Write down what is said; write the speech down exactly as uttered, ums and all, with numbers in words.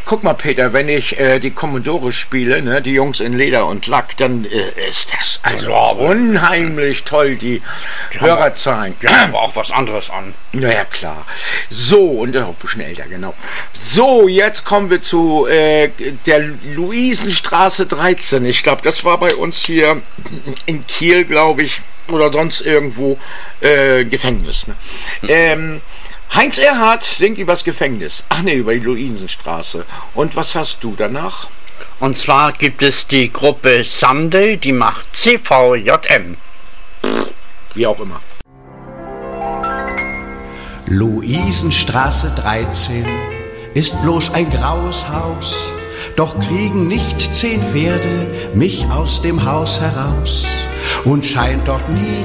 Guck mal, Peter, wenn ich äh, die Commodore spiele, ne, die Jungs in Leder und Lack, dann äh, ist das also ja, unheimlich toll, die Hörerzahlen. Ja, aber auch was anderes an. Naja, klar. So, und auch ein bisschen älter, genau. So, jetzt kommen wir zu äh, der Luisenstraße dreizehn. Ich glaube, das war bei uns hier in Kiel, glaube ich, oder sonst irgendwo äh, Gefängnis. Ne? Ähm, Heinz Erhardt singt übers Gefängnis. Ach ne, über die Luisenstraße. Und was hast du danach? Und zwar gibt es die Gruppe Sunday, die macht C V J M. Wie auch immer. Luisenstraße dreizehn ist bloß ein graues Haus, doch kriegen nicht zehn Pferde mich aus dem Haus heraus und scheint dort nie